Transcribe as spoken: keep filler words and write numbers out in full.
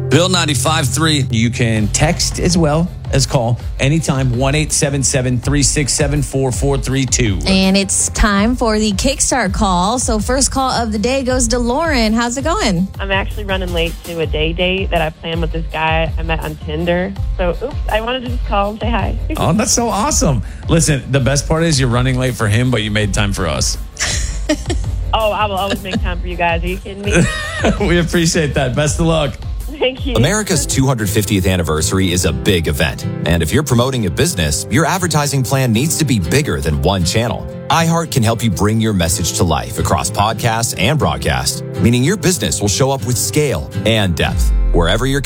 Bill ninety-five three. You can text as well as call anytime, one eight seven seven, three six seven, four four three two. And it's time for the Kickstart call. So first call of the day goes to Lauren. How's it going? I'm actually running late to a day date that I planned with this guy I met on Tinder. So, oops, I wanted to just call and say hi. Oh, that's so awesome. Listen, the best part is you're running late for him, but you made time for us. Oh, I will always make time for you guys. Are you kidding me? We appreciate that. Best of luck. Thank you. America's two hundred fiftieth anniversary is a big event. And if you're promoting a business, your advertising plan needs to be bigger than one channel. iHeart can help you bring your message to life across podcasts and broadcast, meaning your business will show up with scale and depth wherever your